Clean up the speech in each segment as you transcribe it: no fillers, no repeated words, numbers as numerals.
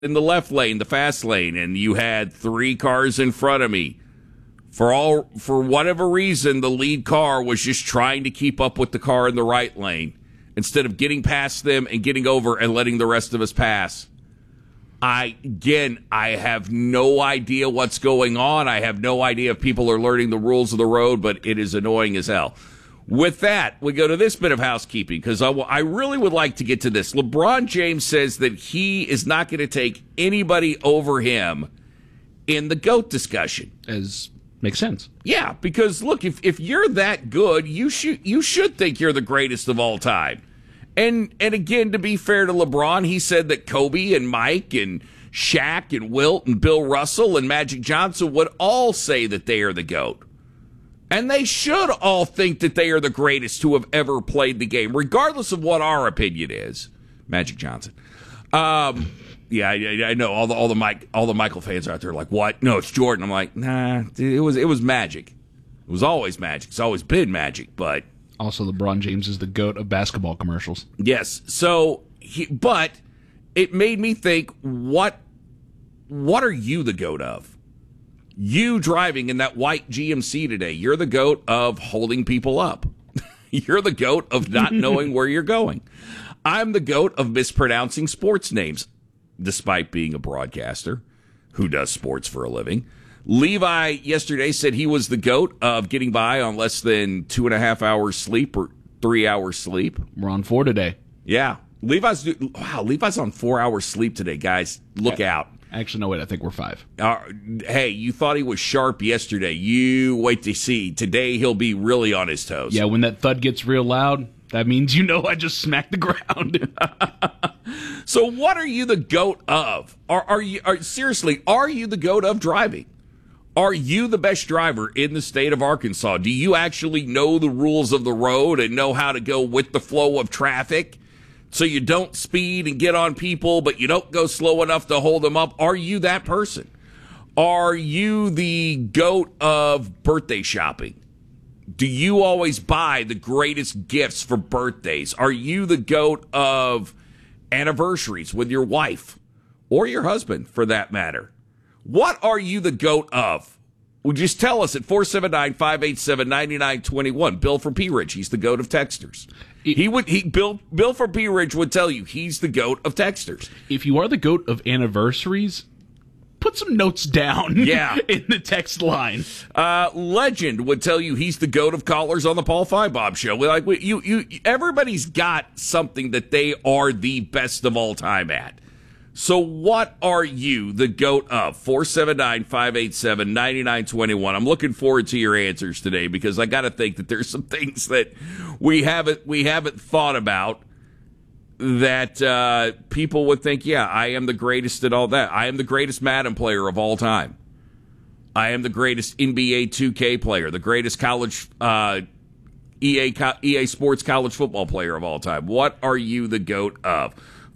in the left lane, the fast lane, and you had 3 cars in front of me. For whatever reason, the lead car was just trying to keep up with the car in the right lane instead of getting past them and getting over and letting the rest of us pass. I have no idea what's going on. I have no idea if people are learning the rules of the road, but it is annoying as hell. With that, we go to this bit of housekeeping because I really would like to get to this. LeBron James says that he is not going to take anybody over him in the GOAT discussion. Makes sense. Yeah, because look, if you're that good, you should think you're the greatest of all time. And again, to be fair to LeBron, he said that Kobe and Mike and Shaq and Wilt and Bill Russell and Magic Johnson would all say that they are the GOAT. And they should all think that they are the greatest who have ever played the game, regardless of what our opinion is. Magic Johnson. Yeah, I know all the Michael fans out there are like, what? No, it's Jordan. I'm like, nah, it was Magic. It was always Magic. It's always been Magic, but also LeBron James is the GOAT of basketball commercials. Yes. So, but it made me think, what are you the GOAT of? You driving in that white GMC today, you're the GOAT of holding people up. You're the GOAT of not knowing where you're going. I'm the GOAT of mispronouncing sports names, despite being a broadcaster who does sports for a living. Levi yesterday said he was the GOAT of getting by on less than 2.5 hours sleep or 3 hours sleep. We're on 4 today. Yeah. Levi's on 4 hours sleep today, guys. Look out. Actually, no, wait, I think we're 5. Hey, you thought he was sharp yesterday. You wait to see. Today he'll be really on his toes. Yeah, when that thud gets real loud, that means I just smacked the ground. So what are you the GOAT of? Seriously, are you the GOAT of driving? Are you the best driver in the state of Arkansas? Do you actually know the rules of the road and know how to go with the flow of traffic? So you don't speed and get on people, but you don't go slow enough to hold them up. Are you that person? Are you the GOAT of birthday shopping? Do you always buy the greatest gifts for birthdays? Are you the GOAT of anniversaries with your wife or your husband, for that matter? What are you the GOAT of? Well, just tell us at 479-587-9921. Bill from Pea Ridge, he's the GOAT of texters. Bill from Pea Ridge would tell you he's the GOAT of texters. If you are the GOAT of anniversaries, put some notes down in the text line. Legend would tell you he's the GOAT of callers on the Paul Feinbaum Show. Everybody's got something that they are the best of all time at. So what are you the GOAT of? 479-587-9921. I'm looking forward to your answers today because I got to think that there's some things that we haven't thought about that people would think, yeah, I am the greatest at all that. I am the greatest Madden player of all time. I am the greatest NBA 2K player, the greatest college EA Sports college football player of all time. What are you the GOAT of?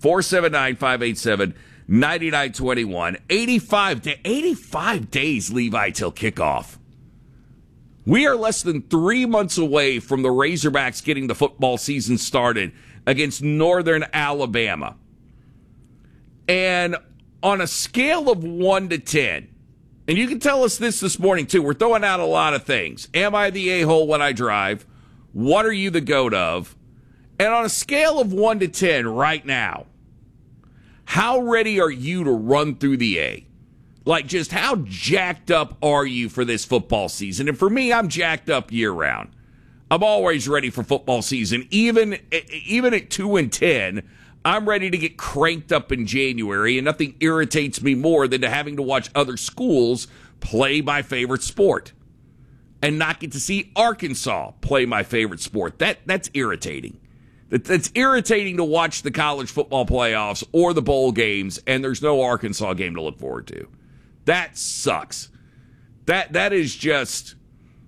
479-587-9921. 85 days, Levi, till kickoff. We are less than 3 months away from the Razorbacks getting the football season started against Northern Alabama. And on a scale of 1 to 10, and you can tell us this morning, too. We're throwing out a lot of things. Am I the a-hole when I drive? What are you the GOAT of? And on a scale of 1 to 10 right now, how ready are you to run through the A? Like, just how jacked up are you for this football season? And for me, I'm jacked up year-round. I'm always ready for football season. Even at 2-10, I'm ready to get cranked up in January, and nothing irritates me more than having to watch other schools play my favorite sport and not get to see Arkansas play my favorite sport. That's irritating. It's irritating to watch the college football playoffs or the bowl games, and there's no Arkansas game to look forward to. That sucks. That is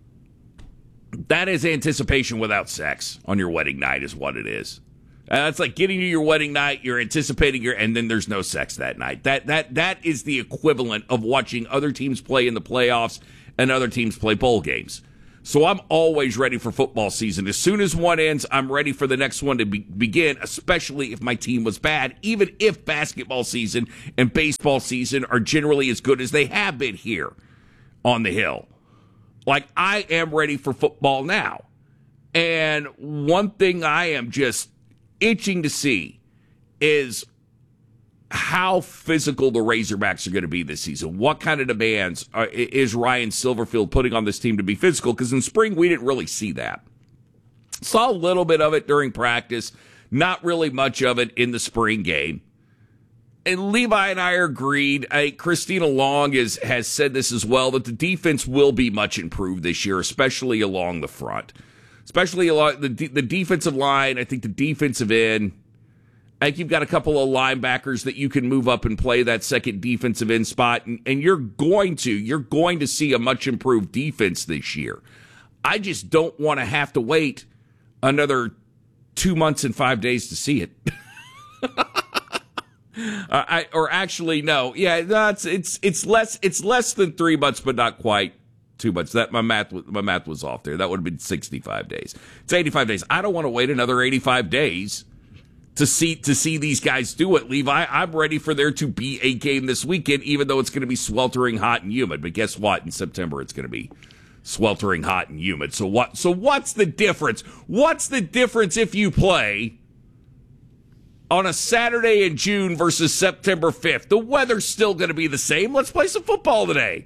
anticipation without sex on your wedding night is what it is. It's like getting to your wedding night, you're anticipating and then there's no sex that night. That is the equivalent of watching other teams play in the playoffs and other teams play bowl games. So I'm always ready for football season. As soon as one ends, I'm ready for the next one to begin, especially if my team was bad, even if basketball season and baseball season are generally as good as they have been here on the Hill. Like, I am ready for football now. And one thing I am just itching to see is how physical the Razorbacks are going to be this season. What kind of demands is Ryan Silverfield putting on this team to be physical? Because in spring, we didn't really see that. Saw a little bit of it during practice, not really much of it in the spring game. And Levi and I are agreed. Christina Long has said this as well, that the defense will be much improved this year, especially along the front. Especially along the defensive line, I think the defensive end. I think you've got a couple of linebackers that you can move up and play that second defensive end spot, and you're going to see a much improved defense this year. I just don't want to have to wait another 2 months and 5 days to see it. It's less than 3 months, but not quite 2 months. That my math was off there. That would have been 65 days. It's 85 days. I don't want to wait another 85 days to see these guys do it, Levi. I'm ready for there to be a game this weekend, even though it's going to be sweltering hot and humid. But guess what? In September, it's going to be sweltering hot and humid. So what's the difference? What's the difference if you play on a Saturday in June versus September 5th? The weather's still going to be the same. Let's play some football today.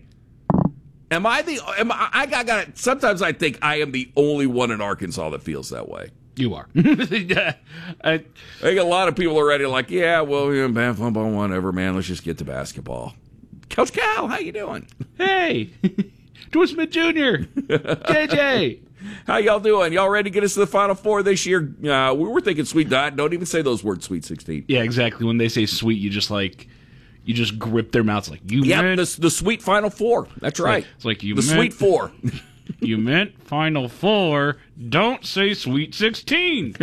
Sometimes I think I am the only one in Arkansas that feels that way. You are. I think a lot of people are ready, like, yeah, well, bad football, whatever, man. Let's just get to basketball. Coach Cal, how you doing? Hey, George Smith Jr., JJ. How y'all doing? Y'all ready to get us to the Final Four this year? We were thinking Sweet Nine. Don't even say those words, Sweet 16. Yeah, exactly. When they say sweet, you just grip their mouths like, you meant... the Sweet Final Four. That's right. It's like the Sweet Four. You meant Final Four. Don't say Sweet 16.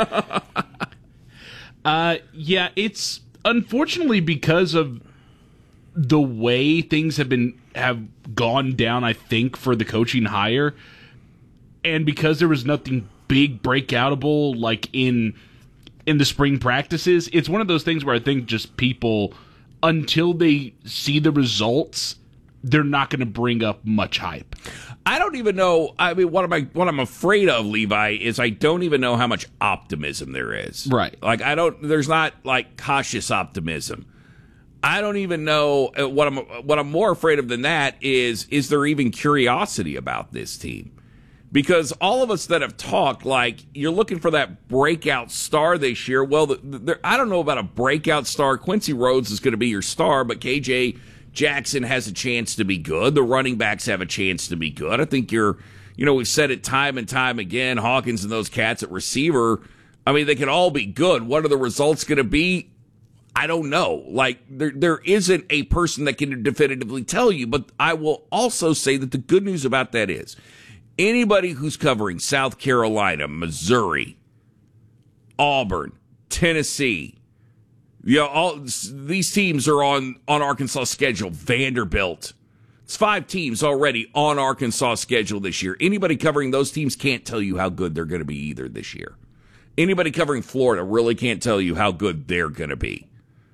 Yeah, it's unfortunately because of the way things have gone down, I think, for the coaching hire, and because there was nothing big breakoutable like in the spring practices, it's one of those things where I think just people, until they see the results, they're not going to bring up much hype. I don't even know. I mean, what I'm afraid of, Levi, is I don't even know how much optimism there is. Right. Like, there's not like cautious optimism. I don't even know what I'm more afraid of than that is there even curiosity about this team? Because all of us that have talked, like, you're looking for that breakout star this year. Well, I don't know about a breakout star. Quincy Rhodes is going to be your star, but KJ Jackson has a chance to be good. The running backs have a chance to be good. I think we've said it time and time again, Hawkins and those cats at receiver, I mean, they can all be good. What are the results going to be? I don't know. Like, there isn't a person that can definitively tell you, but I will also say that the good news about that is anybody who's covering South Carolina, Missouri, Auburn, Tennessee, all these teams are on Arkansas' schedule. Vanderbilt. It's 5 teams already on Arkansas' schedule this year. Anybody covering those teams can't tell you how good they're going to be either this year. Anybody covering Florida really can't tell you how good they're going to be.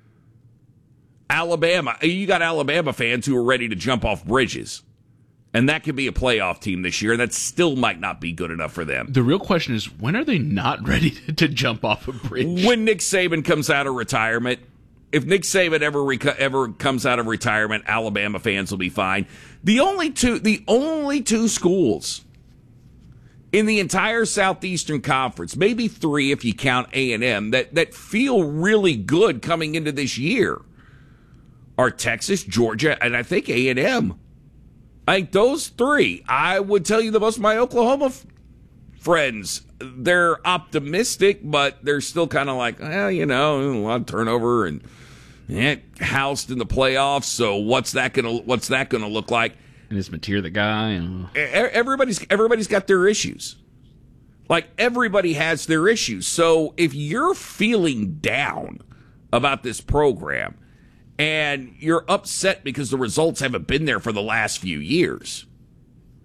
Alabama. You got Alabama fans who are ready to jump off bridges. And that could be a playoff team this year. That still might not be good enough for them. The real question is, when are they not ready to jump off a bridge? When Nick Saban comes out of retirement. If Nick Saban ever comes out of retirement, Alabama fans will be fine. The only two schools in the entire Southeastern Conference, maybe 3 if you count A&M, that feel really good coming into this year are Texas, Georgia, and I think A&M. I think those 3. I would tell you the most of my Oklahoma friends, they're optimistic, but they're still kind of like, a lot of turnover and housed in the playoffs. So what's that gonna look like? And is Mateer the guy? Everybody's got their issues. Like, everybody has their issues. So if you're feeling down about this program, and you're upset because the results haven't been there for the last few years,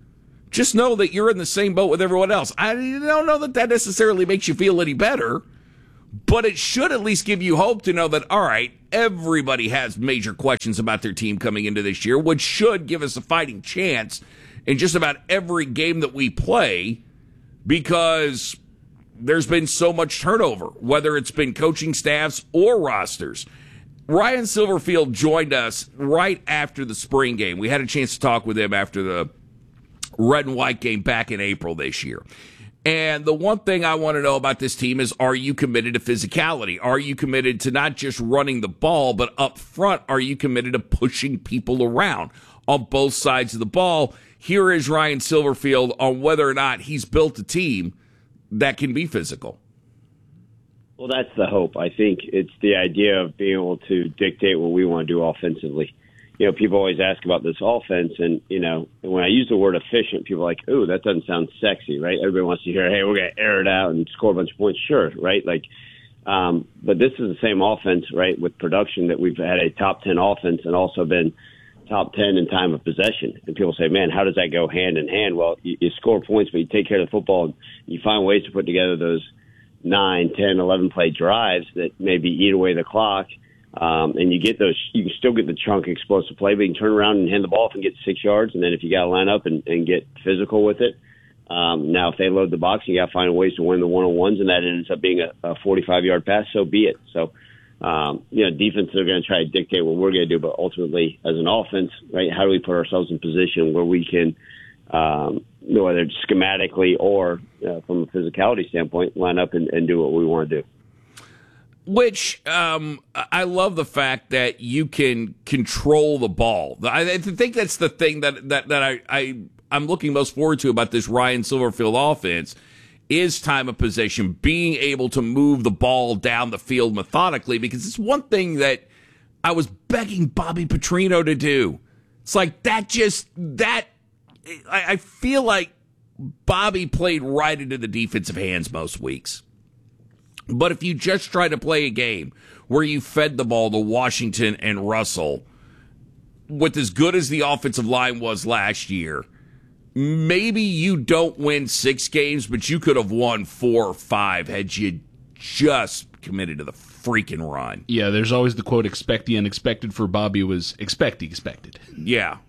just know that you're in the same boat with everyone else. I don't know that necessarily makes you feel any better, but it should at least give you hope to know that, all right, everybody has major questions about their team coming into this year, which should give us a fighting chance in just about every game that we play, because there's been so much turnover, whether it's been coaching staffs or rosters. Ryan Silverfield joined us right after the spring game. We had a chance to talk with him after the red and white game back in April this year. And the one thing I want to know about this team is, are you committed to physicality? Are you committed to not just running the ball, but up front, are you committed to pushing people around on both sides of the ball? Here is Ryan Silverfield on whether or not he's built a team that can be physical. Well, that's the hope. I think it's the idea of being able to dictate what we want to do offensively. People always ask about this offense, and, when I use the word efficient, people are like, ooh, that doesn't sound sexy, right? Everybody wants to hear, hey, we're going to air it out and score a bunch of points. Sure, right? But this is the same offense, right, with production, that we've had a top 10 offense and also been top 10 in time of possession. And people say, man, how does that go hand in hand? Well, you score points, but you take care of the football, and you find ways to put together those 9, 10, 11 play drives that maybe eat away the clock. And you get those, you can still get the chunk explosive play, but you can turn around and hand the ball off and get 6 yards. And then if you got to line up and get physical with it, now if they load the box, you got to find ways to win the one-on-ones, and that ends up being a 45-yard pass, so be it. So, defense are going to try to dictate what we're going to do, but ultimately as an offense, right, how do we put ourselves in position where we can, whether it's schematically or from a physicality standpoint, line up and do what we want to do. Which I love the fact that you can control the ball. I think that's the thing that I'm looking most forward to about this Ryan Silverfield offense is time of possession, being able to move the ball down the field methodically, because it's one thing that I was begging Bobby Petrino to do. It's like I feel like Bobby played right into the defensive hands most weeks. But if you just try to play a game where you fed the ball to Washington and Russell, with as good as the offensive line was last year, maybe you don't win 6 games, but you could have won 4 or 5 had you just committed to the freaking run. Yeah, there's always the quote, expect the unexpected. For Bobby was expect the expected. Yeah.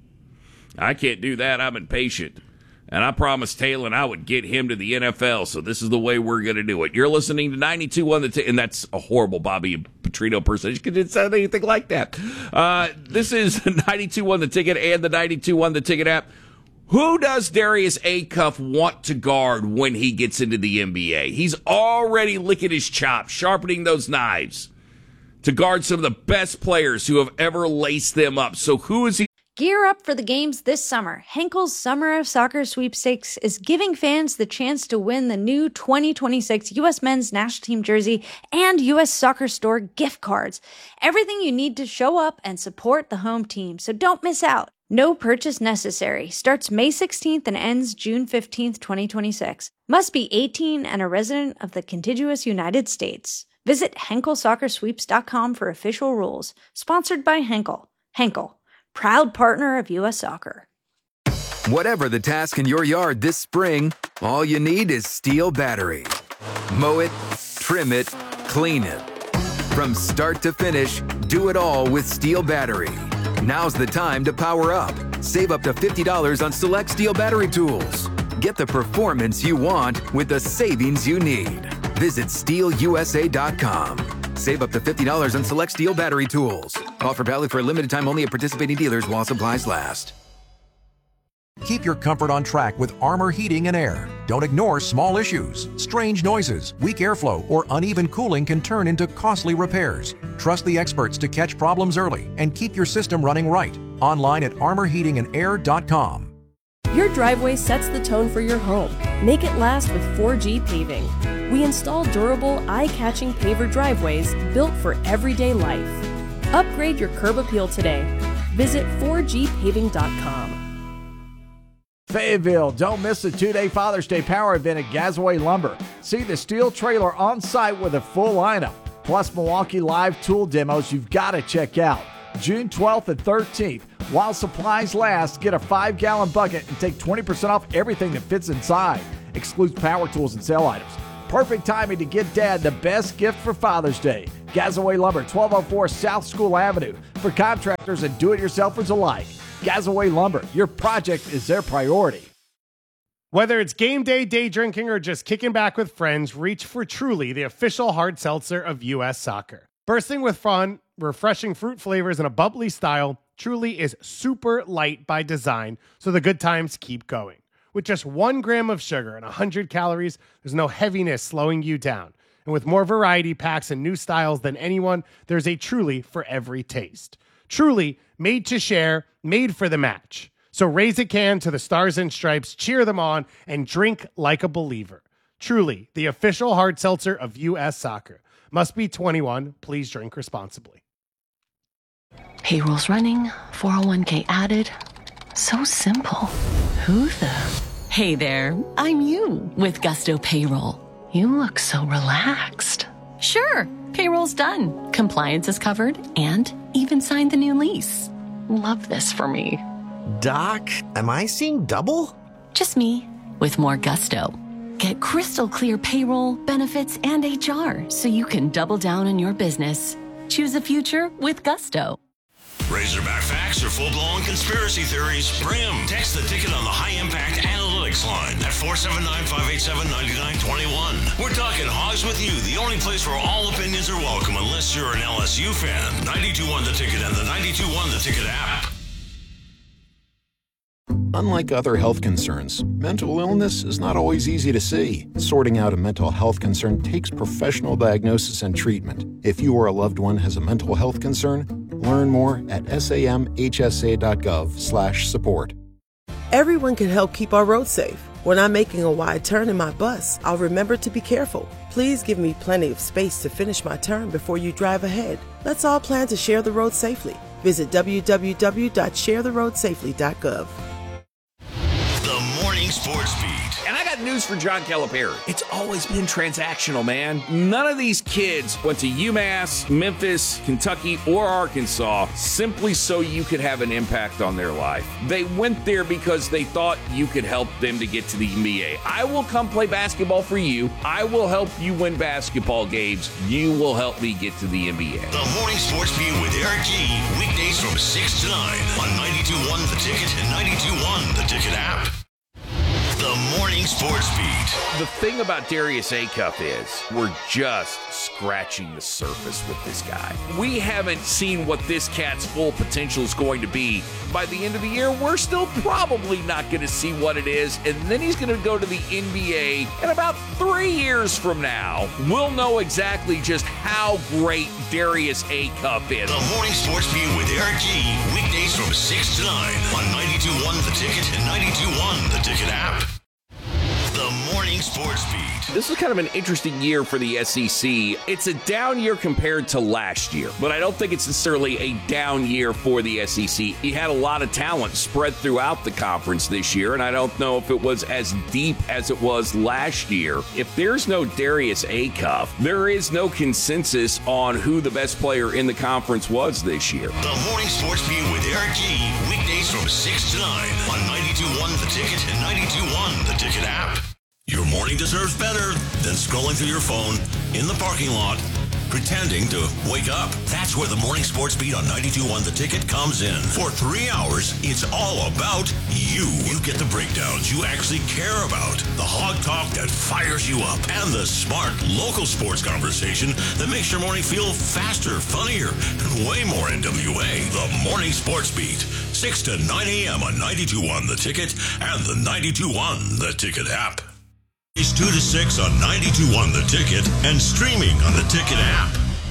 I can't do that. I'm impatient. And I promised Talon I would get him to the NFL, so this is the way we're going to do it. You're listening to 92.1 and that's a horrible Bobby Petrino impersonation. It didn't sound anything like that. This is 92.1 The Ticket and the 92.1 The Ticket app. Who does Darius Acuff want to guard when he gets into the NBA? He's already licking his chops, sharpening those knives to guard some of the best players who have ever laced them up. So who is he? Gear up for the games this summer. Henkel's Summer of Soccer Sweepstakes is giving fans the chance to win the new 2026 U.S. Men's National Team jersey and U.S. Soccer Store gift cards. Everything you need to show up and support the home team, so don't miss out. No purchase necessary. Starts May 16th and ends June 15th, 2026. Must be 18 and a resident of the contiguous United States. Visit HenkelSoccerSweeps.com for official rules. Sponsored by Henkel. Henkel, proud partner of U.S. Soccer. Whatever the task in your yard this spring, all you need is Steel battery. Mow it, trim it, clean it. From start to finish, do it all with Steel battery. Now's the time to power up. Save up to $50 on select Steel battery tools. Get the performance you want with the savings you need. Visit SteelUSA.com. Save up to $50 on select Steel battery tools. Offer valid for a limited time only at participating dealers while supplies last. Keep your comfort on track with Armor Heating and Air. Don't ignore small issues. Strange noises, weak airflow, or uneven cooling can turn into costly repairs. Trust the experts to catch problems early and keep your system running right. Online at armorheatingandair.com. Your driveway sets the tone for your home. Make it last with 4G Paving. We install durable, eye-catching paver driveways built for everyday life. Upgrade your curb appeal today. Visit 4gpaving.com. Fayetteville, don't miss the 2-day Father's Day Power event at Gazaway Lumber. See the steel trailer on site with a full lineup, plus Milwaukee live tool demos you've got to check out. June 12th and 13th, While supplies last, get a 5-gallon bucket and take 20% off everything that fits inside. Excludes power tools and sale items. Perfect timing to get Dad the best gift for Father's Day. Gazaway Lumber, 1204 South School Avenue. For contractors and do-it-yourselfers alike. Gazaway Lumber, your project is their priority. Whether it's game day, day drinking, or just kicking back with friends, reach for Truly, the official hard seltzer of U.S. Soccer. Bursting with fun, refreshing fruit flavors, and a bubbly style, Truly is super light by design, so the good times keep going. With just 1 gram of sugar and 100 calories, there's no heaviness slowing you down. And with more variety packs and new styles than anyone, there's a Truly for every taste. Truly, made to share, made for the match. So raise a can to the Stars and Stripes, cheer them on, and drink like a believer. Truly, the official hard seltzer of U.S. Soccer. Must be 21. Please drink responsibly. Payroll's running, 401k added. So simple. Who the? Hey there, I'm you with Gusto Payroll. You look so relaxed. Sure, payroll's done. Compliance is covered and even signed the new lease. Love this for me. Doc, am I seeing double? Just me with more gusto. Get crystal clear payroll, benefits, and HR so you can double down on your business. Choose a future with Gusto. Razorback facts or full-blown conspiracy theories? Bring them. Text the ticket on the high-impact analytics line at 479-587-9921. We're talking Hogs with you, the only place where all opinions are welcome unless you're an LSU fan. 92.1 The Ticket and the 92.1 The Ticket app. Unlike other health concerns, mental illness is not always easy to see. Sorting out a mental health concern takes professional diagnosis and treatment. If you or a loved one has a mental health concern, learn more at samhsa.gov/support. Everyone can help keep our roads safe. When I'm making a wide turn in my bus, I'll remember to be careful. Please give me plenty of space to finish my turn before you drive ahead. Let's all plan to share the road safely. Visit www.sharetheroadsafely.gov. The Morning Sports Beat. And I got news for John Calipari. It's always been transactional, man. None of these kids went to UMass, Memphis, Kentucky, or Arkansas simply so you could have an impact on their life. They went there because they thought you could help them to get to the NBA. I will come play basketball for you. I will help you win basketball games. You will help me get to the NBA. The Morning Sports Beat with Eric G. Weekdays from 6 to 9 on 92.1 The Ticket and 92.1 The Ticket app. The Morning Sports Beat. The thing about Darius Acuff is we're just scratching the surface with this guy. We haven't seen what this cat's full potential is going to be. By the end of the year, we're still probably not going to see what it is, and then he's going to go to the NBA, and about 3 years from now, we'll know exactly just how great Darius Acuff is. The Morning Sports Beat with Eric G. Weekdays from 6 to 9 on 92.1 The Ticket and 92.1 The Ticket app. The Morning Sports Beat. This is kind of an interesting year for the SEC. It's a down year compared to last year, but I don't think it's necessarily a down year for the SEC. You had a lot of talent spread throughout the conference this year, and I don't know if it was as deep as it was last year. If there's no Darius Acuff, there is no consensus on who the best player in the conference was this year. The Morning Sports Beat with Eric G. Weekdays from 6 to 9 on 92.1 The Ticket and 92.1 The Ticket app. Your morning deserves better than scrolling through your phone in the parking lot, pretending to wake up. That's where the Morning Sports Beat on 92.1 The Ticket comes in. For 3 hours, it's all about you. You get the breakdowns you actually care about, the hog talk that fires you up, and the smart local sports conversation that makes your morning feel faster, funnier, and way more NWA. The Morning Sports Beat, 6 to 9 a.m. on 92.1 The Ticket and the 92.1 The Ticket app. It's 2 to 6 on 92.1 The Ticket and streaming on the Ticket app.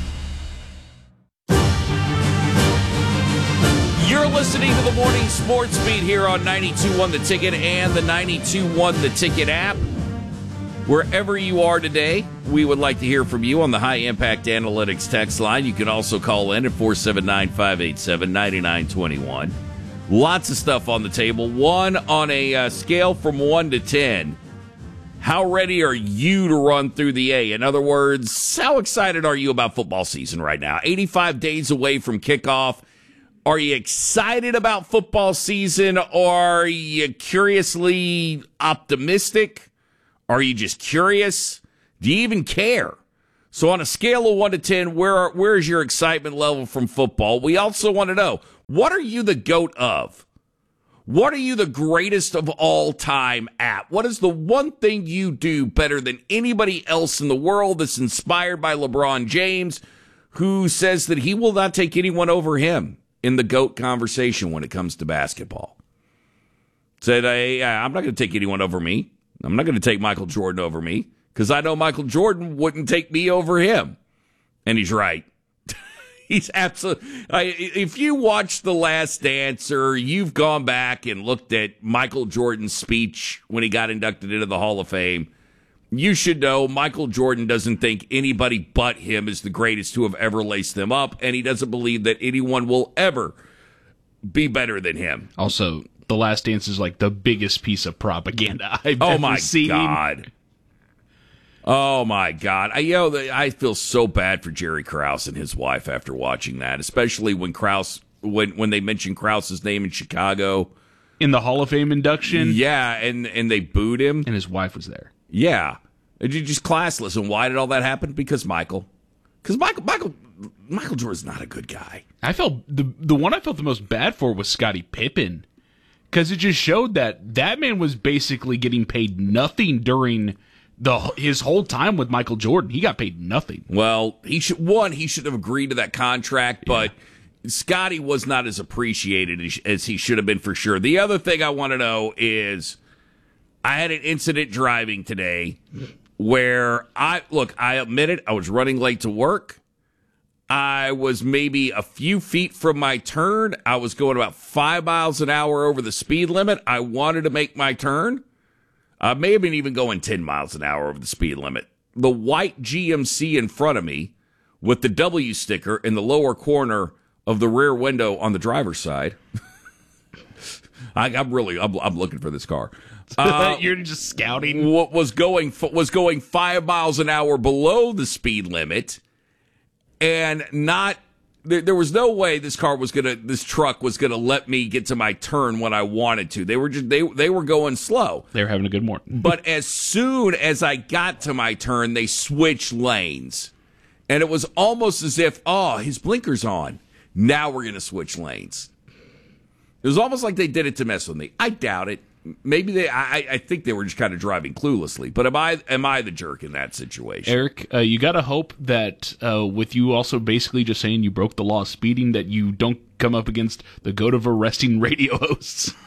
You're listening to the Morning Sports Beat here on 92.1 The Ticket and the 92.1 The Ticket app. Wherever you are today, we would like to hear from you on the High Impact Analytics text line. You can also call in at 479-587-9921. Lots of stuff on the table. One on a scale from 1 to 10. How ready are you to run through the A? In other words, how excited are you about football season right now? 85 days away from kickoff. Are you excited about football season, or are you curiously optimistic? Are you just curious? Do you even care? So on a scale of 1 to 10, where is your excitement level from football? We also want to know, what are you the GOAT of? What are you the greatest of all time at? What is the one thing you do better than anybody else in the world that's inspired by LeBron James, who says that he will not take anyone over him in the GOAT conversation when it comes to basketball? Said, hey, I'm not going to take anyone over me. I'm not going to take Michael Jordan over me, because I know Michael Jordan wouldn't take me over him. And he's right. He's absolutely. If you watch The Last Dance, or you've gone back and looked at Michael Jordan's speech when he got inducted into the Hall of Fame, you should know Michael Jordan doesn't think anybody but him is the greatest to have ever laced them up, and he doesn't believe that anyone will ever be better than him. Also, The Last Dance is like the biggest piece of propaganda I've ever seen. Oh, my God. I feel so bad for Jerry Krause and his wife after watching that, especially when when they mentioned Krause's name in Chicago. In the Hall of Fame induction? Yeah, and they booed him. And his wife was there. Yeah. Just classless. And why did all that happen? Because Michael. Because Michael Jordan's not a good guy. I felt the one I felt the most bad for was Scottie Pippen, because it just showed that man was basically getting paid nothing during his whole time with Michael Jordan. He got paid nothing. Well, he should have agreed to that contract, but Scottie was not as appreciated as he should have been, for sure. The other thing I want to know is, I had an incident driving today where I admit it, I was running late to work. I was maybe a few feet from my turn. I was going about 5 miles an hour over the speed limit. I wanted to make my turn. I may have been even going 10 miles an hour over the speed limit. The white GMC in front of me with the W sticker in the lower corner of the rear window on the driver's side. I'm looking for this car. You're just scouting. What was going 5 miles an hour below the speed limit, and not. There was no way this truck was gonna let me get to my turn when I wanted to. They were going slow. They were having a good morning. But as soon as I got to my turn, they switched lanes, and it was almost as if, his blinker's on. Now we're gonna switch lanes. It was almost like they did it to mess with me. I doubt it. Maybe I think they were just kind of driving cluelessly. But am I the jerk in that situation? Eric, you got to hope that with you also basically just saying you broke the law of speeding, that you don't come up against the goat of arresting radio hosts.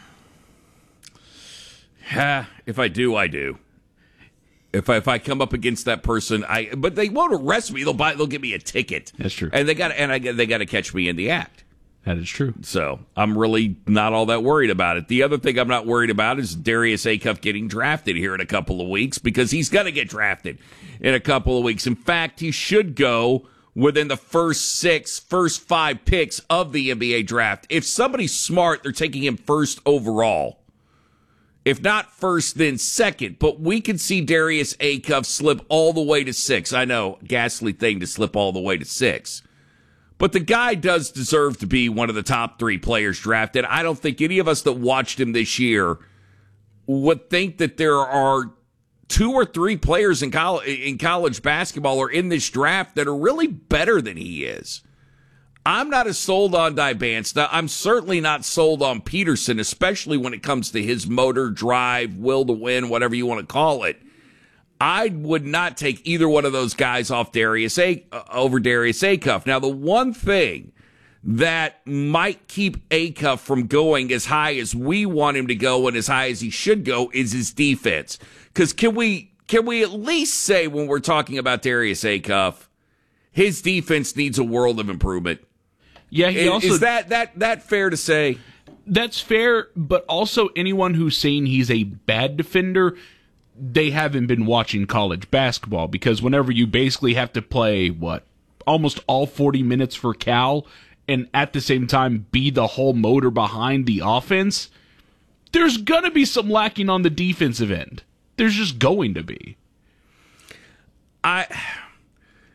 If I do, I do. If I come up against that person, but they won't arrest me. They'll give me a ticket. That's true. And they got to catch me in the act. That is true. So I'm really not all that worried about it. The other thing I'm not worried about is Darius Acuff getting drafted here in a couple of weeks, because he's going to get drafted in a couple of weeks. In fact, he should go within the first 5 picks of the NBA draft. If somebody's smart, they're taking him first overall. If not first, then second. But we could see Darius Acuff slip all the way to 6. I know, ghastly thing to slip all the way to 6. But the guy does deserve to be one of the top 3 players drafted. I don't think any of us that watched him this year would think that there are 2 or 3 players in college basketball or in this draft that are really better than he is. I'm not as sold on Dybansta. I'm certainly not sold on Peterson, especially when it comes to his motor, drive, will to win, whatever you want to call it. I would not take either one of those guys off over Darius Acuff. Now, the one thing that might keep Acuff from going as high as we want him to go and as high as he should go is his defense. Because can we at least say, when we're talking about Darius Acuff, his defense needs a world of improvement? Yeah, is that fair to say? That's fair, but also anyone who's saying he's a bad defender, they haven't been watching college basketball, because whenever you basically have to play, almost all 40 minutes for Cal, and at the same time be the whole motor behind the offense, there's going to be some lacking on the defensive end. There's just going to be.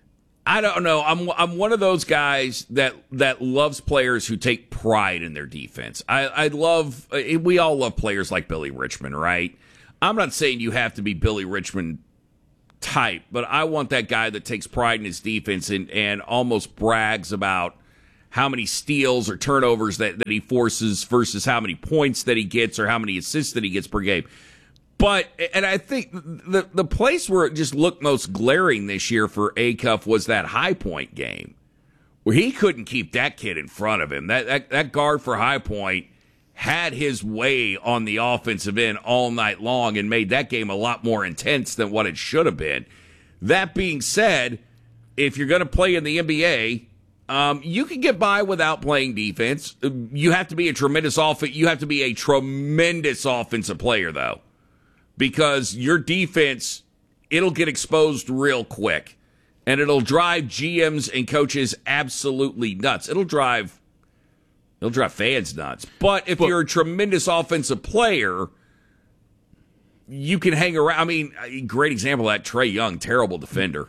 I don't know. I'm one of those guys that loves players who take pride in their defense. We all love players like Billy Richmond, right? I'm not saying you have to be Billy Richmond type, but I want that guy that takes pride in his defense and almost brags about how many steals or turnovers that he forces versus how many points that he gets or how many assists that he gets per game. And I think the place where it just looked most glaring this year for Acuff was that High Point game, where he couldn't keep that kid in front of him. That guard for High Point had his way on the offensive end all night long and made that game a lot more intense than what it should have been. That being said, if you're going to play in the NBA, you can get by without playing defense. You have to be a tremendous offensive player, though. Because your defense, it'll get exposed real quick. And it'll drive GMs and coaches absolutely nuts. It'll drive fans nuts. But if you're a tremendous offensive player, you can hang around. I mean, a great example of that, Trae Young, terrible defender.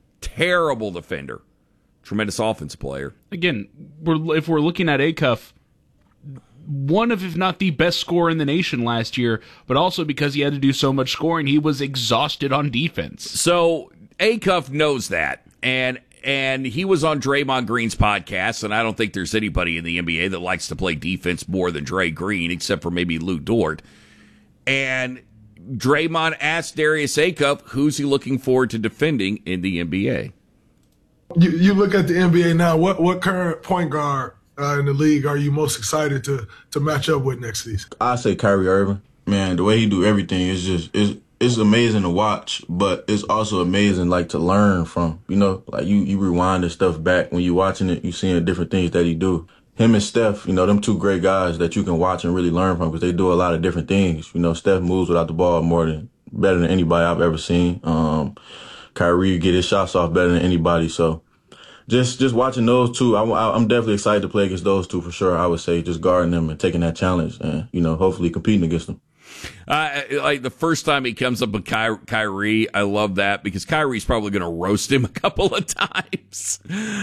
Tremendous offensive player. Again, if we're looking at Acuff, one of, if not the best scorer in the nation last year, but also because he had to do so much scoring, he was exhausted on defense. So Acuff knows that, and he was on Draymond Green's podcast, and I don't think there's anybody in the NBA that likes to play defense more than Dre Green, except for maybe Lou Dort. And Draymond asked Darius Acuff, who's he looking forward to defending in the NBA? You look at the NBA now, what current point guard in the league are you most excited to match up with next season? I say Kyrie Irving. Man, the way he do everything is just it's amazing to watch, but it's also amazing to learn from. Like you rewind this stuff back when you watching it, you seeing different things that he do. Him and Steph, them two great guys that you can watch and really learn from because they do a lot of different things. Steph moves without the ball better than anybody I've ever seen. Kyrie get his shots off better than anybody. So just watching those two, I'm definitely excited to play against those two for sure. I would say just guarding them and taking that challenge and, hopefully competing against them. Like the first time he comes up with Kyrie, I love that because Kyrie's probably going to roast him a couple of times.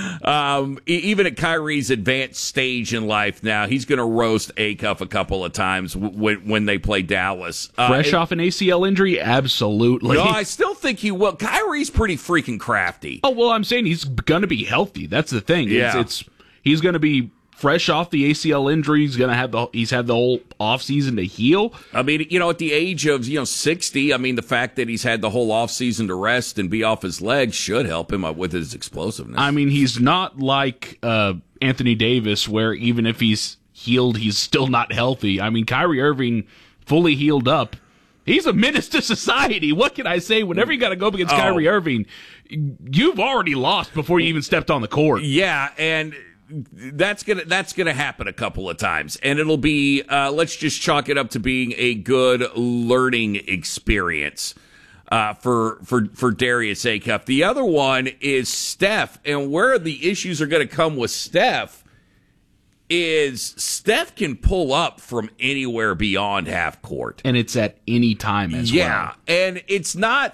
Even at Kyrie's advanced stage in life now, he's going to roast Acuff a couple of times when they play Dallas. Fresh off an ACL injury? Absolutely. No, I still think he will. Kyrie's pretty freaking crafty. Oh, well, I'm saying he's going to be healthy. That's the thing. Yeah. He's going to be fresh off the ACL injury. He's had the whole offseason to heal. I mean, at the age of 60, I mean, the fact that he's had the whole offseason to rest and be off his legs should help him with his explosiveness. I mean, he's not like Anthony Davis, where even if he's healed, he's still not healthy. I mean, Kyrie Irving, fully healed up, he's a menace to society. What can I say? Whenever you got to go up against Kyrie Irving, you've already lost before you even stepped on the court. Yeah, and that's gonna happen a couple of times, and it'll be let's just chalk it up to being a good learning experience for Darius Acuff. The other one is Steph, and where the issues are going to come with Steph is Steph can pull up from anywhere beyond half court, and it's at any time as well. Yeah, and it's not.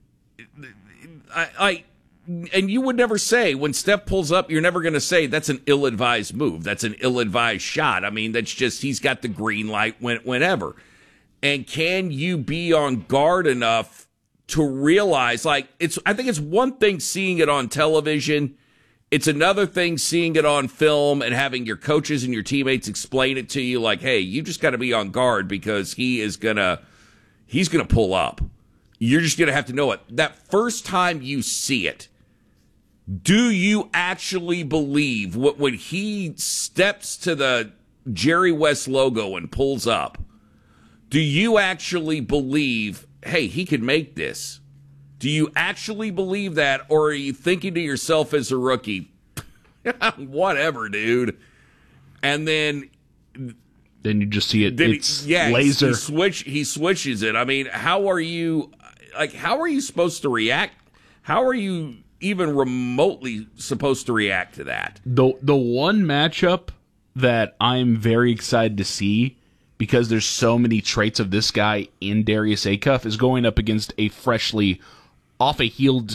And you would never say, when Steph pulls up, you're never going to say that's an ill-advised move. That's an ill-advised shot. I mean, that's just, he's got the green light whenever. And can you be on guard enough to realize, I think it's one thing seeing it on television. It's another thing seeing it on film and having your coaches and your teammates explain it to you like, hey, you just got to be on guard because he's going to pull up. You're just going to have to know it. That first time you see it, do you actually believe when he steps to the Jerry West logo and pulls up, do you actually believe, hey, he could make this? Do you actually believe that, or are you thinking to yourself as a rookie, whatever, dude? And then you just see it. It's laser. He switches it. I mean, how are you supposed to react? How are you even remotely supposed to react to that? The one matchup that I'm very excited to see, because there's so many traits of this guy in Darius Acuff, is going up against a freshly off a healed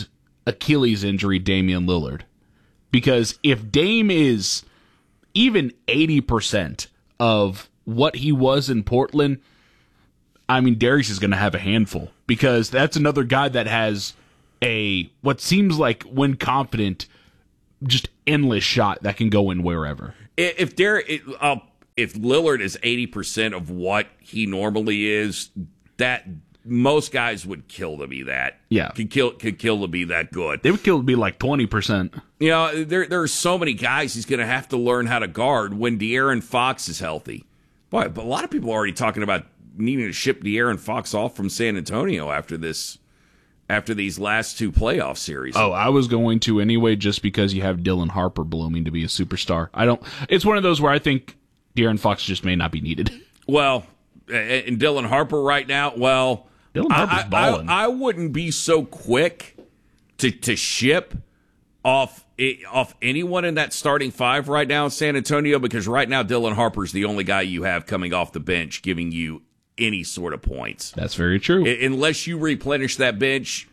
Achilles injury Damian Lillard. Because if Dame is even 80% of what he was in Portland, I mean, Darius is going to have a handful. Because that's another guy that has what seems like, when confident, just endless shot that can go in wherever. If Lillard is 80% of what he normally is, that most guys would kill to be that. Yeah. Could kill to be that good. They would kill to be like 20%. You know, there are so many guys he's going to have to learn how to guard when De'Aaron Fox is healthy. Boy, but a lot of people are already talking about needing to ship De'Aaron Fox off from San Antonio after these last two playoff series. Oh, I was going to anyway, just because you have Dylan Harper blooming to be a superstar. It's one of those where I think De'Aaron Fox just may not be needed. Well, and Dylan Harper right now, Dylan Harper's balling. I wouldn't be so quick to ship off anyone in that starting five right now in San Antonio, because right now Dylan Harper's the only guy you have coming off the bench giving you any sort of points. That's very true. Unless you replenish that bench,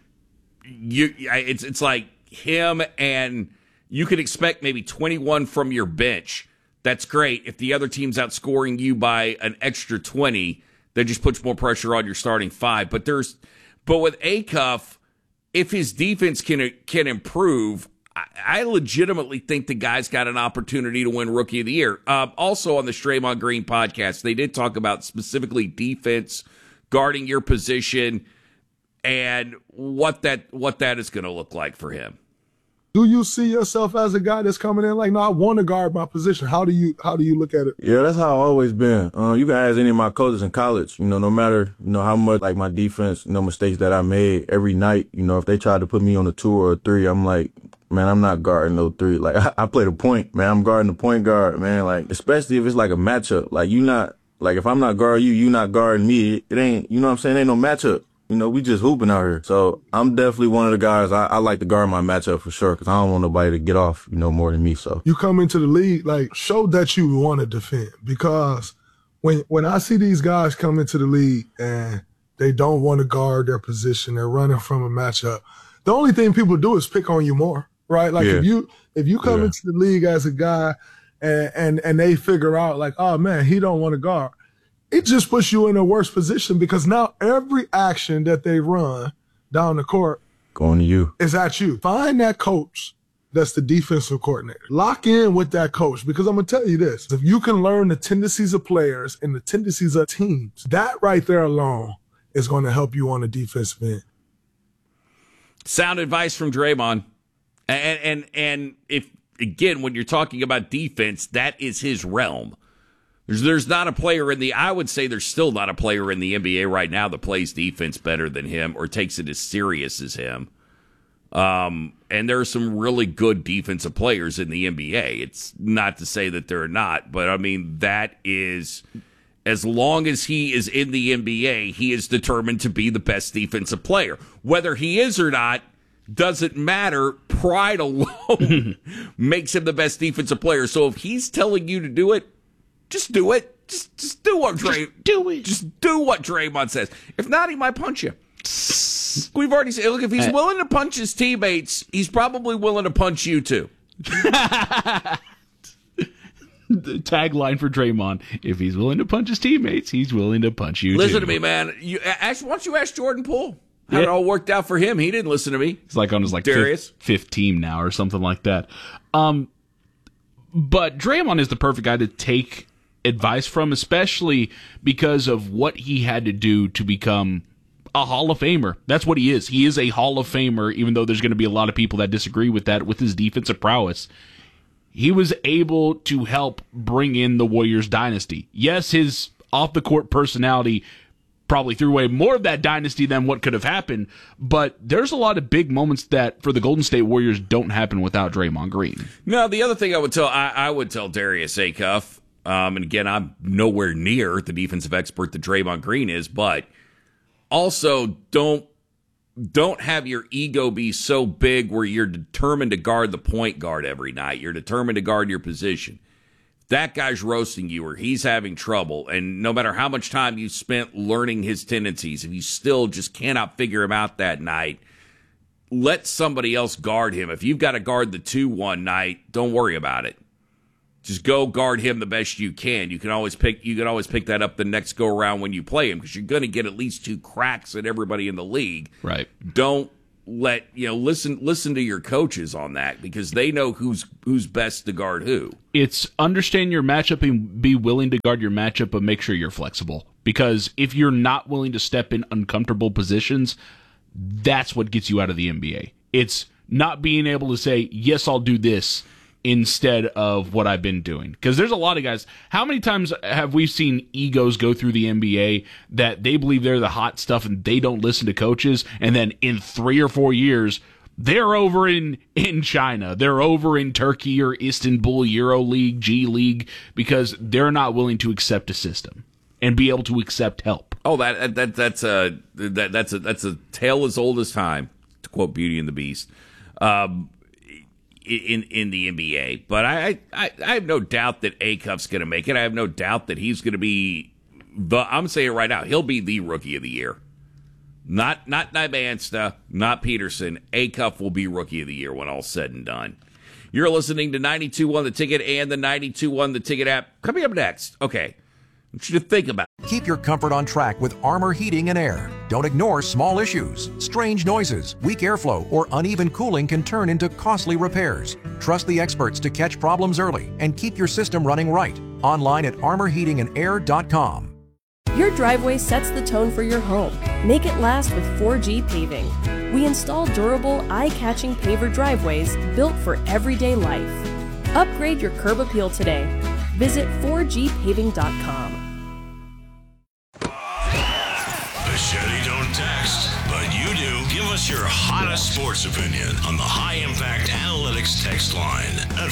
it's like him, and you could expect maybe 21 from your bench. That's great. If the other team's outscoring you by an extra 20, that just puts more pressure on your starting five. But with Acuff, if his defense can improve, I legitimately think the guy's got an opportunity to win Rookie of the Year. Also on the Draymond Green podcast, they did talk about specifically defense, guarding your position, and what that is going to look like for him. Do you see yourself as a guy that's coming in like, no, I want to guard my position? How do you look at it? Yeah, that's how I've always been. You can ask any of my coaches in college, no matter, how much like my defense, mistakes that I made every night, if they tried to put me on a 2 or a 3, I'm like, man, I'm not guarding no 3. Like, I play the point, man. I'm guarding the point guard, man. Like, especially if it's like a matchup. Like, if I'm not guarding you not guarding me. It ain't, you know what I'm saying? It ain't no matchup. We just hooping out here. So I'm definitely one of the guys. I like to guard my matchup for sure, because I don't want nobody to get off, more than me. So you come into the league, like, show that you want to defend, because when I see these guys come into the league and they don't want to guard their position, they're running from a matchup, the only thing people do is pick on you more, right? Like, if you come into the league as a guy and they figure out like, oh man, he don't want to guard, it just puts you in a worse position, because now every action that they run down the court going to you is at you. Find that coach that's the defensive coordinator. Lock in with that coach, because I'm going to tell you this. If you can learn the tendencies of players and the tendencies of teams, that right there alone is going to help you on the defensive end. Sound advice from Draymond. And if, again, when you're talking about defense, that is his realm. There's not a player I would say there's still not a player in the NBA right now that plays defense better than him or takes it as serious as him. And there are some really good defensive players in the NBA. It's not to say that there are not, but I mean, that is, as long as he is in the NBA, he is determined to be the best defensive player. Whether he is or not doesn't matter. Pride alone makes him the best defensive player. So if he's telling you to do it, just do it. Just do what Just do what Draymond says. If not, he might punch you. We've already said, look, if he's willing to punch his teammates, he's probably willing to punch you too. The tagline for Draymond: if he's willing to punch his teammates, he's willing to punch you too. Listen to me, man. Why don't you ask Jordan Poole how it all worked out for him? He didn't listen to me. He's like on his fifth team now or something like that. But Draymond is the perfect guy to take advice from, especially because of what he had to do to become a Hall of Famer. That's what he is. He is a Hall of Famer, even though there's going to be a lot of people that disagree with that, with his defensive prowess. He was able to help bring in the Warriors dynasty. Yes, his off-the-court personality probably threw away more of that dynasty than what could have happened, but there's a lot of big moments that, for the Golden State Warriors, don't happen without Draymond Green. No, the other thing I would tell Darius Acuff, and again, I'm nowhere near the defensive expert that Draymond Green is, but also don't have your ego be so big where you're determined to guard the point guard every night. You're determined to guard your position. That guy's roasting you or he's having trouble, and no matter how much time you spent learning his tendencies, if you still just cannot figure him out that night, let somebody else guard him. If you've got to guard the 2 one night, don't worry about it. Just go guard him the best you can. You can always pick that up the next go around when you play him, because you're going to get at least 2 cracks at everybody in the league. Right. Don't listen to your coaches on that, because they know who's best to guard who. It's understand your matchup and be willing to guard your matchup, but make sure you're flexible. Because if you're not willing to step in uncomfortable positions, that's what gets you out of the NBA. It's not being able to say, yes, I'll do this, instead of what I've been doing. Because there's a lot of guys. How many times have we seen egos go through the NBA that they believe they're the hot stuff and they don't listen to coaches, and then in 3 or 4 years, they're over in China, they're over in Turkey or Istanbul, Euro League, G League, because they're not willing to accept a system and be able to accept help. Oh, that's a tale as old as time, to quote Beauty and the Beast. In the NBA, but I have no doubt that Acuff's going to make it. I have no doubt that he's going to be I'm saying it right now, he'll be the Rookie of the Year. Not Nybansta, not Peterson. Acuff will be Rookie of the Year when all's said and done. You're listening to 92.1 The Ticket and the 92.1 The Ticket app. Coming up next, okay, I want you to think about it. Keep your comfort on track with Armor Heating and Air. Don't ignore small issues. Strange noises, weak airflow, or uneven cooling can turn into costly repairs. Trust the experts to catch problems early and keep your system running right. Online at armorheatingandair.com. Your driveway sets the tone for your home. Make it last with 4G Paving. We install durable, eye-catching paver driveways built for everyday life. Upgrade your curb appeal today. Visit 4gpaving.com. Machete don't text, but you do. Give us your hottest sports opinion on the High Impact Analytics text line at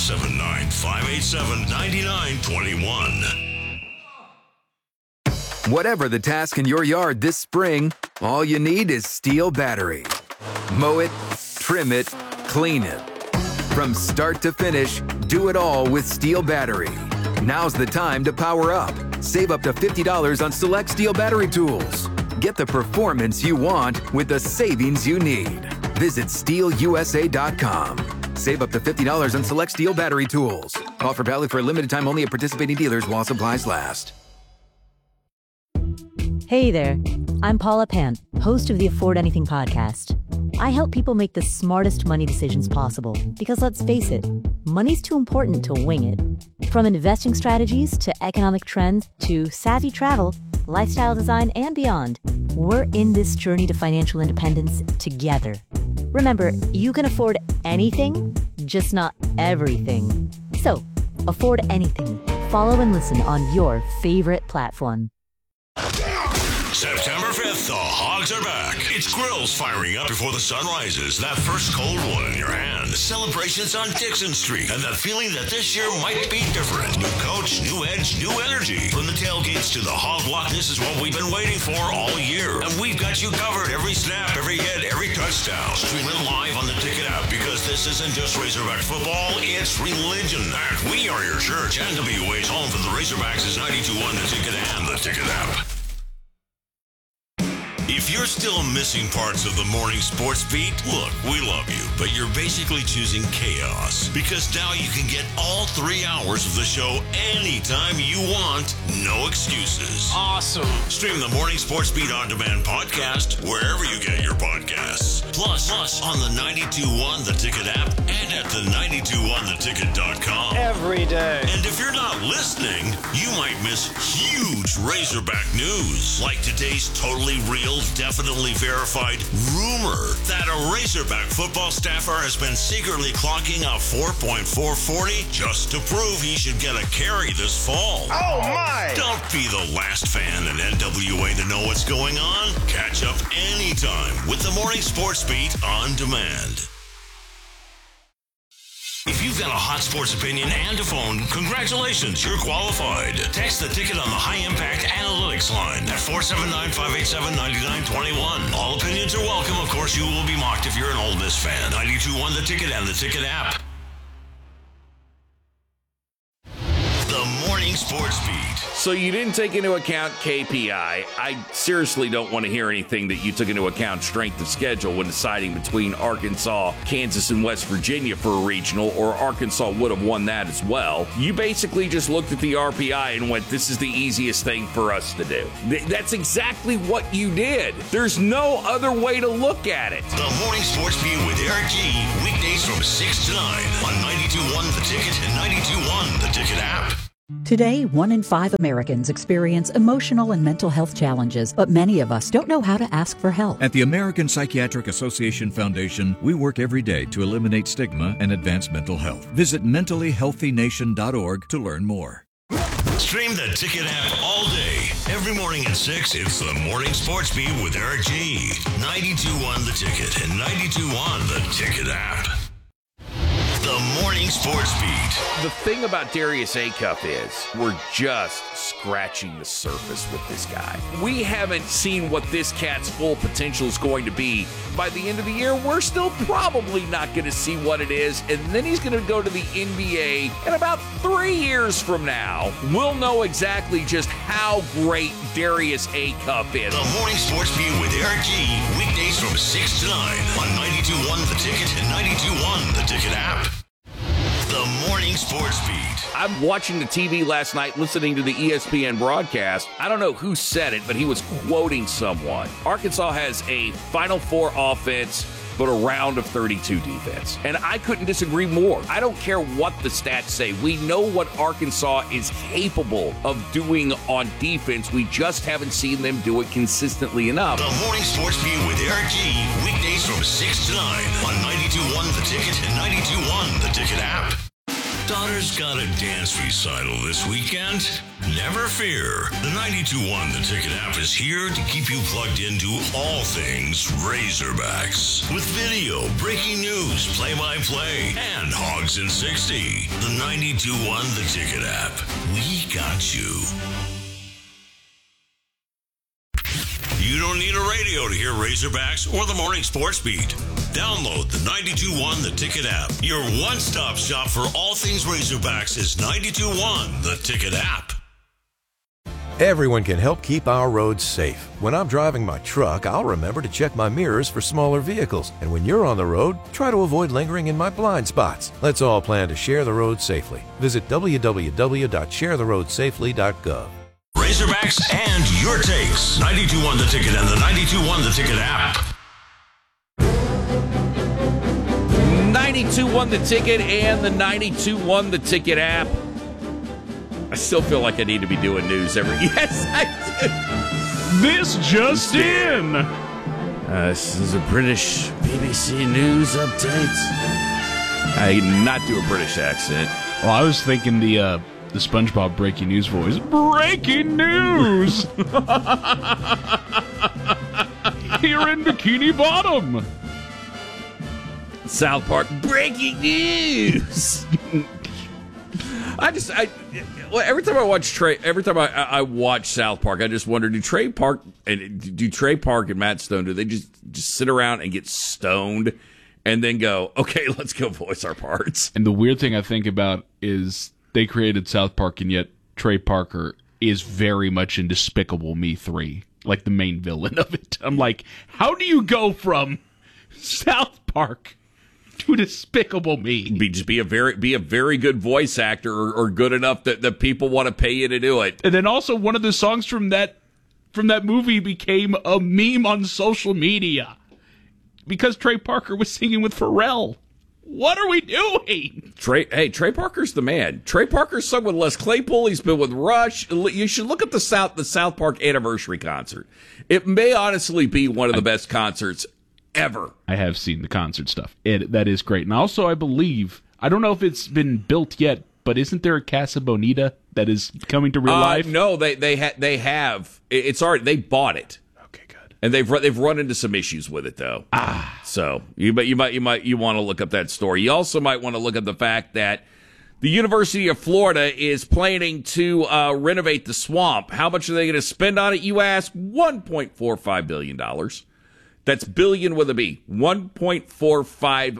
479-587-9921. Whatever the task in your yard this spring, all you need is Steel battery. Mow it, trim it, clean it. From start to finish, do it all with Steel battery. Now's the time to power up. Save up to $50 on select Steel battery tools. Get the performance you want with the savings you need. Visit SteelUSA.com. Save up to $50 on select Steel battery tools. Offer valid for a limited time only at participating dealers while supplies last. Hey there, I'm Paula Pant, host of the Afford Anything podcast. I help people make the smartest money decisions possible because, let's face it, money's too important to wing it. From investing strategies to economic trends to savvy travel, lifestyle design, and beyond, we're in this journey to financial independence together. Remember, you can afford anything, just not everything. So, afford anything. Follow and listen on your favorite platform. September 5th, the Hogs are back. It's grills firing up before the sun rises. That first cold one in your hand. Celebrations on Dixon Street. And that feeling that this year might be different. New coach, new edge, new energy. From the tailgates to the Hog Block, this is what we've been waiting for all year. And we've got you covered. Every snap, every hit, every touchdown. Stream it live on the Ticket app, because this isn't just Razorback football, it's religion. And we are your church. NWA's home for the Razorbacks is 92.1 The Ticket and the Ticket app. If you're still missing parts of the morning sports beat, look, we love you, but you're basically choosing chaos, because now you can get all 3 hours of the show anytime you want, no excuses. Awesome. Stream the Morning Sports Beat On Demand podcast wherever you get your podcasts. Plus on the 92.1 The Ticket app and at the 92.1theticket.com. Every day. And if you're not listening, you might miss huge Razorback news, like today's totally real, definitely verified rumor that a Razorback football staffer has been secretly clocking a 4.440 just to prove he should get a carry this fall. Oh my! Don't be the last fan in NWA to know what's going on. Catch up anytime with the Morning Sports Beat On Demand. If you've got a hot sports opinion and a phone, congratulations, you're qualified. Text the Ticket on the High Impact Analytics line at 479-587-9921. All opinions are welcome. Of course, you will be mocked if you're an Ole Miss fan. 92.1 The Ticket and the Ticket app. The Morning Sports Sports Beat. So you didn't take into account KPI. I seriously don't want to hear anything that you took into account strength of schedule when deciding between Arkansas, Kansas, and West Virginia for a regional, or Arkansas would have won that as well. You basically just looked at the RPI and went, this is the easiest thing for us to do. That's exactly what you did. There's no other way to look at it. The Morning Sports Beat with Eric G. Weekdays from 6 to 9 on 92.1 The Ticket and 92.1 The Ticket app. Today, 1 in 5 Americans experience emotional and mental health challenges, but many of us don't know how to ask for help. At the American Psychiatric Association Foundation, we work every day to eliminate stigma and advance mental health. Visit mentallyhealthynation.org to learn more. Stream the Ticket app all day. Every morning at 6, it's the Morning Sports Beat with Eric G. 92.1 The Ticket and 92.1 The Ticket app. The Morning Sports Beat. The thing about Darius Acuff is we're just scratching the surface with this guy. We haven't seen what this cat's full potential is going to be. By the end of the year, we're still probably not going to see what it is, and then he's going to go to the NBA, and about 3 years from now, we'll know exactly just how great Darius Acuff is. The Morning Sports Beat with Eric G. Weekdays from 6 to 9 on 92.1 The Ticket and 92.1 The Ticket app. The Morning Sports Beat. I'm watching the TV last night, listening to the ESPN broadcast. I don't know who said it, but he was quoting someone. Arkansas has a Final Four offense, but a round of 32 defense. And I couldn't disagree more. I don't care what the stats say. We know what Arkansas is capable of doing on defense. We just haven't seen them do it consistently enough. The Morning Sports Beat with Eric G. Weekdays from 6 to 9 on 92.1 The Ticket and 92.1 The Ticket app. Daughter's got a dance recital this weekend? Never fear. The 92.1 The Ticket app is here to keep you plugged into all things Razorbacks. With video, breaking news, play-by-play, and Hogs in 60. The 92.1 The Ticket app. We got you. You don't need a radio to hear Razorbacks or the Morning Sports Beat. Download the 92.1 The Ticket app. Your one-stop shop for all things Razorbacks is 92.1 The Ticket app. Everyone can help keep our roads safe. When I'm driving my truck, I'll remember to check my mirrors for smaller vehicles. And when you're on the road, try to avoid lingering in my blind spots. Let's all plan to share the road safely. Visit www.sharetheroadsafely.gov. Razorbacks and your takes. 92.1 The Ticket and the 92.1 The Ticket app. 92.1 The Ticket and the 92.1 The Ticket app. I still feel like I need to be doing news every... Yes, I do. This just in. This is a British BBC News update. I not do a British accent. Well, I was thinking the SpongeBob breaking news voice. Breaking news! Here in Bikini Bottom. South Park breaking news. Every time I watch South Park, I just wonder, do Trey Park and Matt Stone, do they just sit around and get stoned and then go, okay, let's go voice our parts? And the weird thing I think about is they created South Park, and yet Trey Parker is very much in Despicable Me 3, like the main villain of it. I'm like, how do you go from South Park to Despicable Me? Be a very good voice actor, or good enough that people want to pay you to do it. And then also one of the songs from that movie became a meme on social media because Trey Parker was singing with Pharrell. What are we doing? Trey Parker's the man. Trey Parker's sung with Les Claypool. He's been with Rush. You should look at the South Park anniversary concert. It may honestly be one of the best concerts ever. I have seen the concert stuff. That is great. And also, I believe, I don't know if it's been built yet, but isn't there a Casa Bonita that is coming to real life? No, they have. It's already, they bought it. And they've run into some issues with it, though. So you want to look up that story. You also might want to look at the fact that the University of Florida is planning to renovate the swamp. How much are they going to spend on it, you ask? $1.45 billion. That's billion with a B. $1.45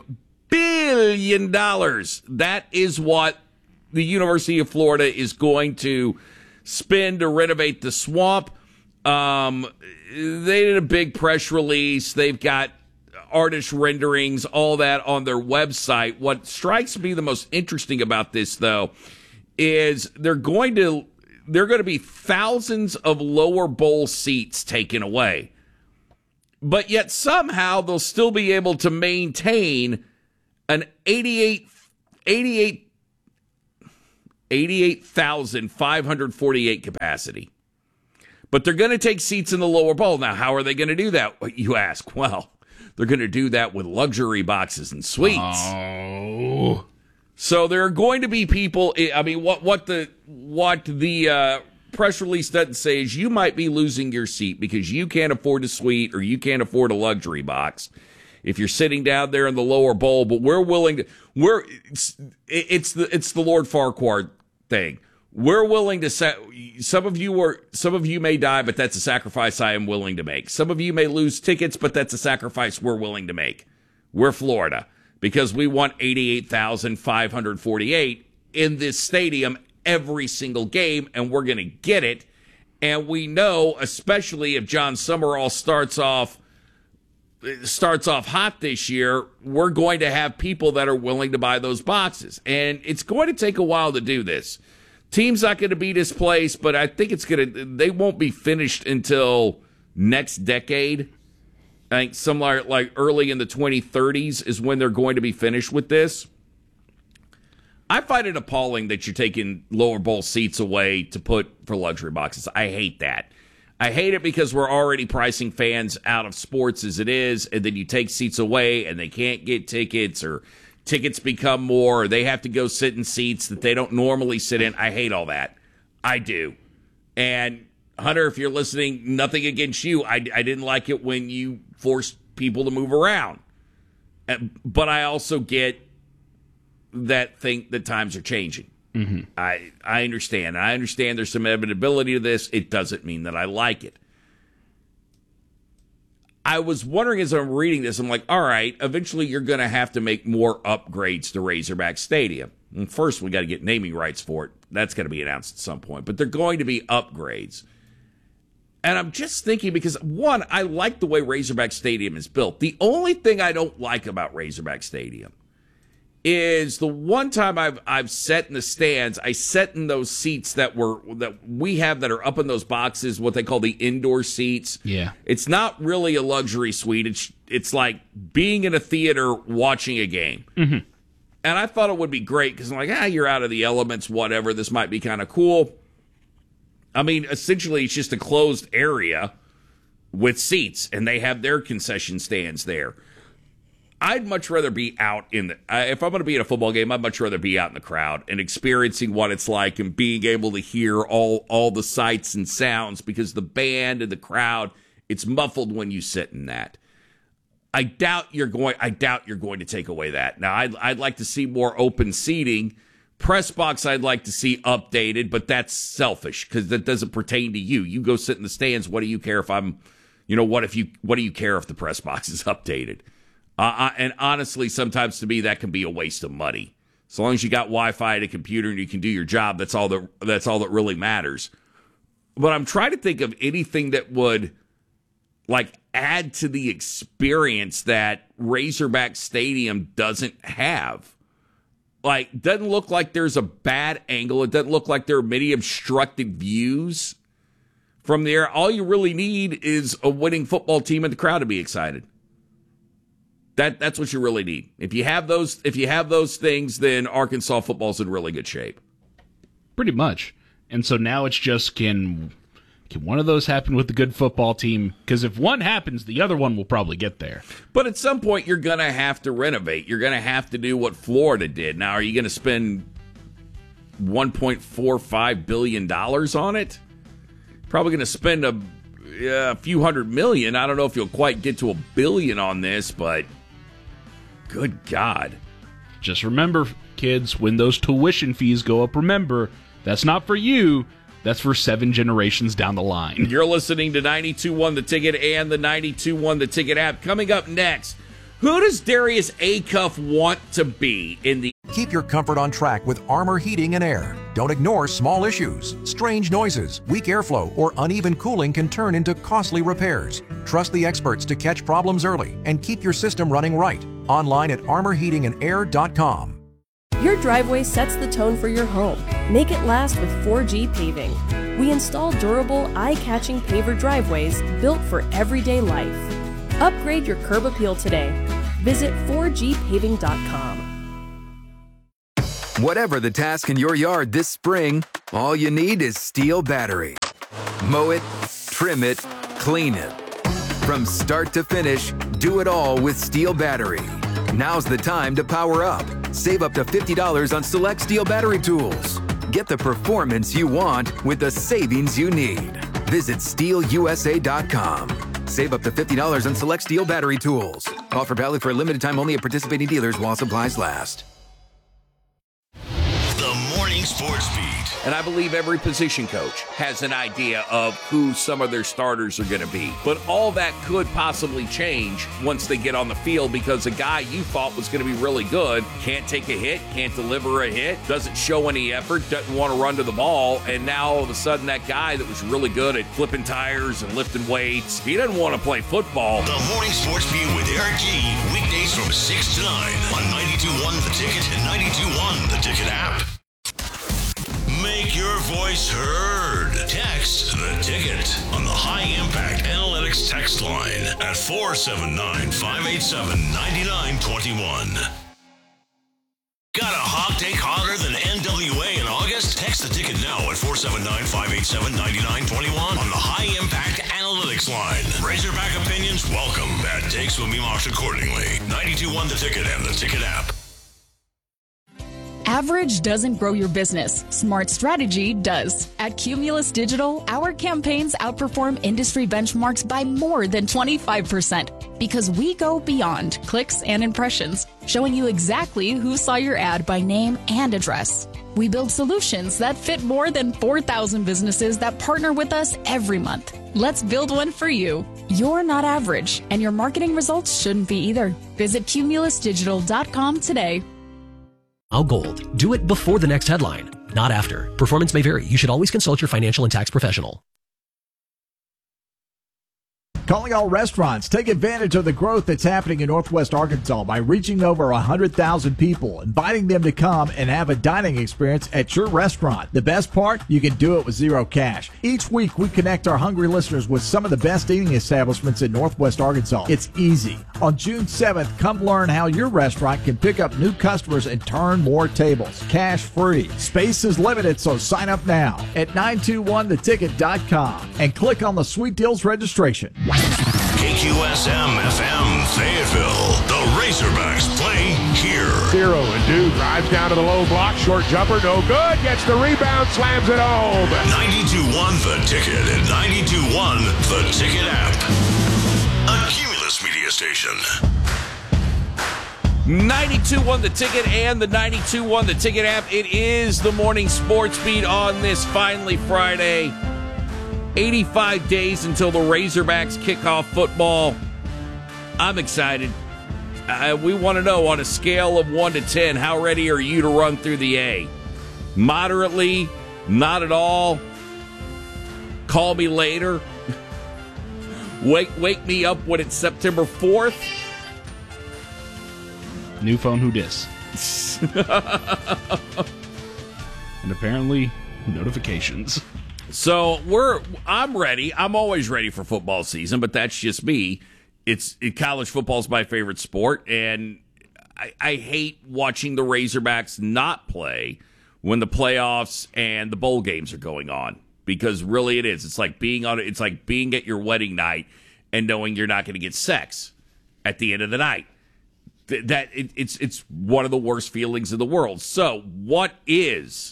billion. That is what the University of Florida is going to spend to renovate the Swamp. They did a big press release. They've got artist renderings, all that on their website. What strikes me the most interesting about this, though, is they're going to be thousands of lower bowl seats taken away. But yet somehow they'll still be able to maintain an 88,548 capacity. But they're going to take seats in the lower bowl. Now, how are they going to do that, you ask? Well, they're going to do that with luxury boxes and suites. Oh. So there are going to be people. I mean, what the press release doesn't say is you might be losing your seat because you can't afford a suite or you can't afford a luxury box if you're sitting down there in the lower bowl. But we're willing to. It's the Lord Farquhar thing. We're willing to some of you may die, but that's a sacrifice I am willing to make. Some of you may lose tickets, but that's a sacrifice we're willing to make. We're Florida because we want 88,548 in this stadium every single game, and we're going to get it. And we know, especially if John Summerall starts off hot this year, we're going to have people that are willing to buy those boxes. And it's going to take a while to do this. Team's not going to be displaced, but I think they won't be finished until next decade. I think somewhere like early in the 2030s is when they're going to be finished with this. I find it appalling that you're taking lower bowl seats away to put for luxury boxes. I hate that. I hate it because we're already pricing fans out of sports as it is, and then you take seats away and they can't get tickets, or tickets become more, or they have to go sit in seats that they don't normally sit in. I hate all that. I do. And Hunter, if you're listening, nothing against you. I didn't like it when you forced people to move around. But I also get that times are changing. Mm-hmm. I understand. I understand there's some inevitability to this. It doesn't mean that I like it. I was wondering as I'm reading this, I'm like, all right, eventually you're going to have to make more upgrades to Razorback Stadium. And first, we got to get naming rights for it. That's going to be announced at some point. But they're going to be upgrades. And I'm just thinking because, one, I like the way Razorback Stadium is built. The only thing I don't like about Razorback Stadium is the one time I've sat in the stands, I sat in those seats that we have that are up in those boxes, what they call the indoor seats. Yeah. It's not really a luxury suite. It's like being in a theater watching a game. Mm-hmm. And I thought it would be great because I'm like, you're out of the elements, whatever. This might be kind of cool. I mean, essentially, it's just a closed area with seats, and they have their concession stands there. I'd much rather be out if I'm going to be at a football game, I'd much rather be out in the crowd and experiencing what it's like and being able to hear all the sights and sounds, because the band and the crowd, it's muffled when you sit in that. I doubt you're going to take away that. Now, I'd like to see more open seating. Press box I'd like to see updated, but that's selfish because that doesn't pertain to you. You go sit in the stands. What do you care if what do you care if the press box is updated? And honestly, sometimes to me, that can be a waste of money. As long as you got Wi-Fi and a computer and you can do your job, that's all that really matters. But I'm trying to think of anything that would add to the experience that Razorback Stadium doesn't have. Doesn't look like there's a bad angle. It doesn't look like there are many obstructed views from the air. All you really need is a winning football team and the crowd to be excited. That's what you really need. If you have those things, then Arkansas football's in really good shape. Pretty much. And so now it's just can one of those happen with the good football team? Because if one happens, the other one will probably get there. But at some point, you're going to have to renovate. You're going to have to do what Florida did. Now, are you going to spend $1.45 billion on it? Probably going to spend a few $100 million. I don't know if you'll quite get to $1 billion on this, but good God. Just remember, kids, when those tuition fees go up, remember, that's not for you. That's for 7 generations down the line. You're listening to 92.1 The Ticket and the 92.1 The Ticket app. Coming up next, Who does Darius Acuff want to be in the... Keep your comfort on track with Armor Heating and Air. Don't ignore small issues. Strange noises, weak airflow, or uneven cooling can turn into costly repairs. Trust the experts to catch problems early and keep your system running right. Online at armorheatingandair.com. Your driveway sets the tone for your home. Make it last with 4G Paving. We install durable, eye-catching paver driveways built for everyday life. Upgrade your curb appeal today. Visit 4gpaving.com. Whatever the task in your yard this spring, all you need is Steel battery. Mow it, trim it, clean it. From start to finish, do it all with Steel battery. Now's the time to power up. Save up to $50 on select Steel battery tools. Get the performance you want with the savings you need. Visit SteelUSA.com. Save up to $50 on select Steel battery tools. Offer valid for a limited time only at participating dealers while supplies last. The Morning Sports Beat. And I believe every position coach has an idea of who some of their starters are going to be. But all that could possibly change once they get on the field, because a guy you thought was going to be really good can't take a hit, can't deliver a hit, doesn't show any effort, doesn't want to run to the ball, and now all of a sudden that guy that was really good at flipping tires and lifting weights, he doesn't want to play football. The Morning Sports Beat with Eric G. Weekdays from 6 to 9 on 92.1 The Ticket and 92.1 The Ticket app. Make your voice heard. Text The Ticket on the High Impact Analytics text line at 479-587-9921. Got a hot take hotter than NWA in August? Text The Ticket now at 479-587-9921 on the High Impact Analytics line. Razorback opinions welcome. Bad takes will be marked accordingly. 92.1 The Ticket and The Ticket app. Average doesn't grow your business. Smart strategy does. At Cumulus Digital, our campaigns outperform industry benchmarks by more than 25% because we go beyond clicks and impressions, showing you exactly who saw your ad by name and address. We build solutions that fit more than 4,000 businesses that partner with us every month. Let's build one for you. You're not average, and your marketing results shouldn't be either. Visit cumulusdigital.com today. Now Gold. Do it before the next headline, not after. Performance may vary. You should always consult your financial and tax professional. Calling all restaurants, take advantage of the growth that's happening in Northwest Arkansas by reaching over 100,000 people, inviting them to come and have a dining experience at your restaurant. The best part, you can do it with zero cash. Each week, we connect our hungry listeners with some of the best eating establishments in Northwest Arkansas. It's easy. On June 7th, come learn how your restaurant can pick up new customers and turn more tables. Cash free. Space is limited, so sign up now at 921theticket.com and click on the Sweet Deals registration. KQSM-FM Fayetteville. The Razorbacks play here. 0-2 drives down to the low block. Short jumper, no good. Gets the rebound, slams it home. 92.1 The Ticket and 92.1 The Ticket app. A Cumulus media station. 92.1 The Ticket and the 92.1 The Ticket app. It is the morning sports beat on this finally Friday. 85 days until the Razorbacks kick off football. I'm excited. We want to know, on a scale of 1 to 10, how ready are you to run through the A? Moderately? Not at all? Call me later? Wake me up when it's September 4th? New phone, who dis? And apparently, notifications. So I'm ready. I'm always ready for football season, but that's just me. College football is my favorite sport, and I hate watching the Razorbacks not play when the playoffs and the bowl games are going on, because really it is. It's like being at your wedding night and knowing you're not going to get sex at the end of the night. It's one of the worst feelings in the world. So what is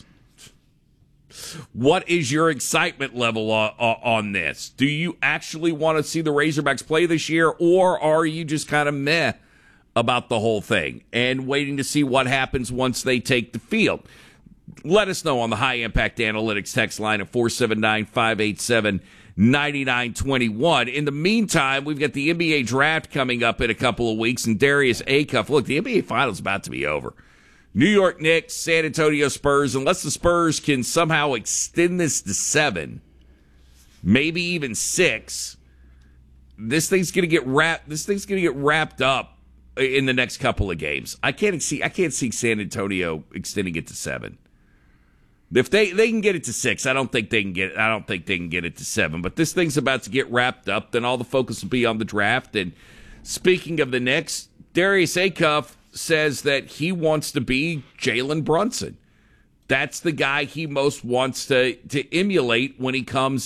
your excitement level on this? Do you actually want to see the Razorbacks play this year, or are you just kind of meh about the whole thing and waiting to see what happens once they take the field? Let us know on the High Impact Analytics text line at 479-587-9921. 99-21. In the meantime, we've got the NBA draft coming up in a couple of weeks, and Darius Acuff. Look, the NBA Finals is about to be over. New York Knicks, San Antonio Spurs, unless the Spurs can somehow extend this to 7, maybe even 6, this thing's going to get wrapped up in the next couple of games. I can't see San Antonio extending it to 7. If they can get it to 6, I don't think they can get it to 7. But this thing's about to get wrapped up. Then all the focus will be on the draft. And speaking of the Knicks, Darius Acuff says that he wants to be Jalen Brunson. That's the guy he most wants to emulate when he comes